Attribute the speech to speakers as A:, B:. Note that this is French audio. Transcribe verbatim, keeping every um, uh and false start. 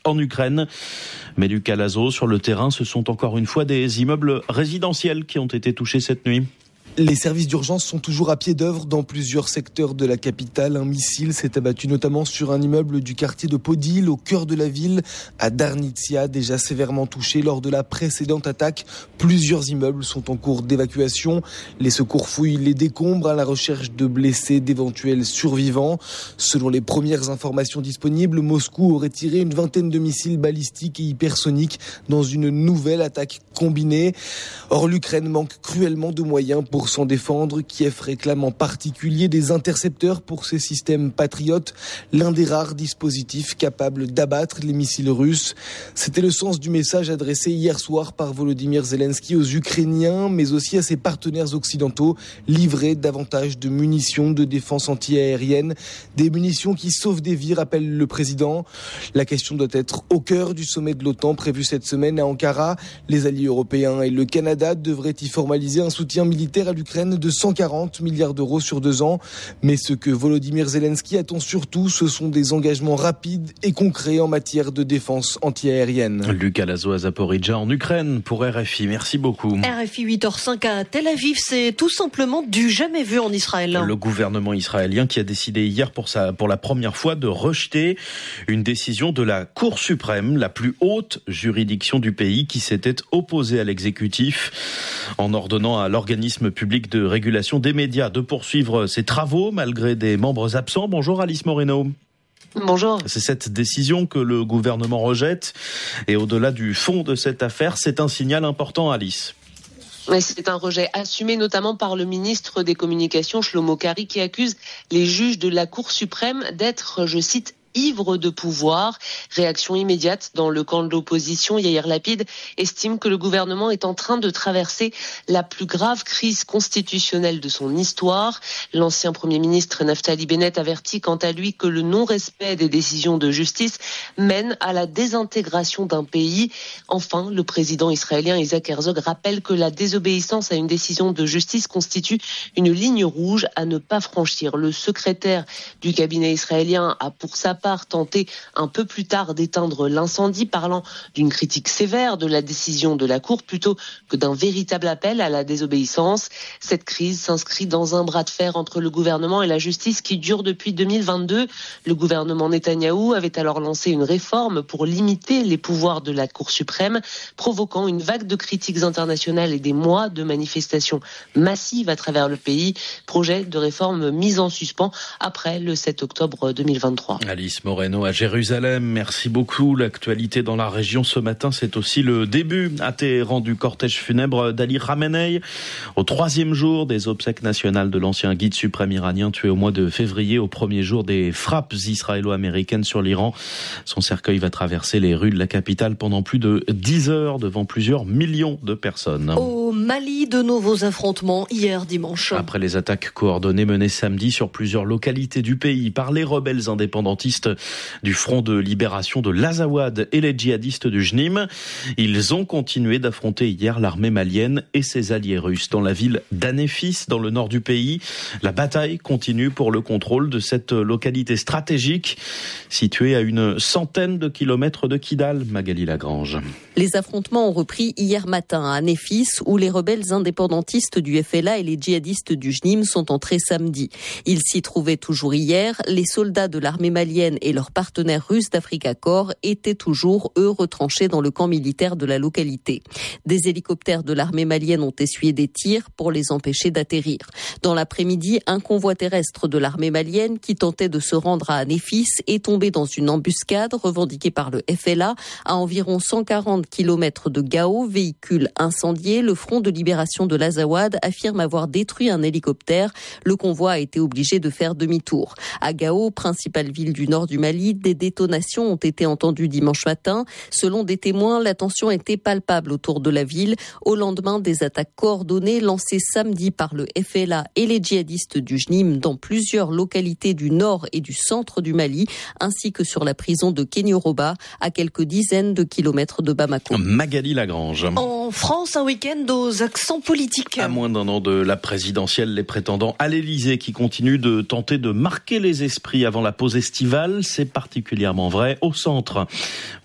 A: en Ukraine. Mais Lucas Lazo, sur le terrain, ce sont encore une fois des immeubles résidentiels qui ont été touchés cette nuit.
B: Les services d'urgence sont toujours à pied d'œuvre dans plusieurs secteurs de la capitale. Un missile s'est abattu notamment sur un immeuble du quartier de Podil, au cœur de la ville, à Darnitsia, déjà sévèrement touché lors de la précédente attaque. Plusieurs immeubles sont en cours d'évacuation. Les secours fouillent les décombres à la recherche de blessés, d'éventuels survivants. Selon les premières informations disponibles, Moscou aurait tiré une vingtaine de missiles balistiques et hypersoniques dans une nouvelle attaque combinée. Or, l'Ukraine manque cruellement de moyens pour s'en défendre. Kiev réclame en particulier des intercepteurs pour ses systèmes patriotes, l'un des rares dispositifs capables d'abattre les missiles russes. C'était le sens du message adressé hier soir par Volodymyr Zelensky aux Ukrainiens, mais aussi à ses partenaires occidentaux, livrer davantage de munitions de défense anti-aérienne, des munitions qui sauvent des vies, rappelle le président. La question doit être au cœur du sommet de l'OTAN prévu cette semaine à Ankara. Les alliés européens et le Canada devraient y formaliser un soutien militaire à l'Ukraine de cent quarante milliards d'euros sur deux ans. Mais ce que Volodymyr Zelensky attend surtout, ce sont des engagements rapides et concrets en matière de défense anti-aérienne.
A: Lucas Lazo à Zaporijja en Ukraine pour R F I. Merci beaucoup.
C: R F I huit heures cinq à Tel Aviv, c'est tout simplement du jamais vu en Israël.
A: Le gouvernement israélien qui a décidé hier pour, sa, pour la première fois de rejeter une décision de la Cour suprême, la plus haute juridiction du pays, qui s'était opposée à l'exécutif en ordonnant à l'organisme public de régulation des médias de poursuivre ses travaux malgré des membres absents. Bonjour Alice Moreno.
D: Bonjour.
A: C'est cette décision que le gouvernement rejette. Et au-delà du fond de cette affaire, c'est un signal important, Alice.
D: Mais c'est un rejet assumé notamment par le ministre des Communications, Shlomo Kari, qui accuse les juges de la Cour suprême d'être, je cite, ivre de pouvoir. Réaction immédiate dans le camp de l'opposition. Yair Lapid estime que le gouvernement est en train de traverser la plus grave crise constitutionnelle de son histoire. L'ancien Premier ministre Naftali Bennett avertit quant à lui que le non-respect des décisions de justice mène à la désintégration d'un pays. Enfin, le président israélien Isaac Herzog rappelle que la désobéissance à une décision de justice constitue une ligne rouge à ne pas franchir. Le secrétaire du cabinet israélien a pour sa part tenté un peu plus tard d'éteindre l'incendie, parlant d'une critique sévère de la décision de la Cour plutôt que d'un véritable appel à la désobéissance. Cette crise s'inscrit dans un bras de fer entre le gouvernement et la justice qui dure depuis deux mille vingt-deux. Le gouvernement Netanyahou avait alors lancé une réforme pour limiter les pouvoirs de la Cour suprême, provoquant une vague de critiques internationales et des mois de manifestations massives à travers le pays. Projet de réforme mis en suspens après le sept octobre deux mille vingt-trois.
A: Alice Moreno à Jérusalem, merci beaucoup. L'actualité dans la région ce matin, c'est aussi le début à Téhéran du cortège funèbre d'Ali Khamenei. Au troisième jour des obsèques nationales de l'ancien guide suprême iranien tué au mois de février, au premier jour des frappes israélo-américaines sur l'Iran. Son cercueil va traverser les rues de la capitale pendant plus de dix heures devant plusieurs millions de personnes.
C: Au Mali, de nouveaux affrontements hier dimanche.
A: Après les attaques coordonnées menées samedi sur plusieurs localités du pays par les rebelles indépendantistes du Front de libération de l'Azawad et les djihadistes du Jnim. Ils ont continué d'affronter hier l'armée malienne et ses alliés russes. Dans la ville d'Anéfis, dans le nord du pays, la bataille continue pour le contrôle de cette localité stratégique située à une centaine de kilomètres de Kidal. Magali Lagrange.
C: Les affrontements ont repris hier matin à Anéfis, où les rebelles indépendantistes du F L A et les djihadistes du Jnim sont entrés samedi. Ils s'y trouvaient toujours hier. Les soldats de l'armée malienne et leurs partenaires russes d'Africa Corps étaient toujours, eux, retranchés dans le camp militaire de la localité. Des hélicoptères de l'armée malienne ont essuyé des tirs pour les empêcher d'atterrir. Dans l'après-midi, un convoi terrestre de l'armée malienne qui tentait de se rendre à Anéfis est tombé dans une embuscade revendiquée par le F L A à environ cent quarante kilomètres de Gao, véhicule incendié. Le Front de libération de l'Azawad affirme avoir détruit un hélicoptère. Le convoi a été obligé de faire demi-tour. À Gao, principale ville du nord du Mali, des détonations ont été entendues dimanche matin. Selon des témoins, la tension était palpable autour de la ville au lendemain des attaques coordonnées lancées samedi par le F L A et les djihadistes du Jnim dans plusieurs localités du nord et du centre du Mali, ainsi que sur la prison de Kenyoroba, à quelques dizaines de kilomètres de Bamako.
A: Magali Lagrange.
C: En France, un week-end aux accents politiques.
A: À moins d'un an de la présidentielle, les prétendants à l'Élysée qui continuent de tenter de marquer les esprits avant la pause estivale, c'est particulièrement vrai au centre.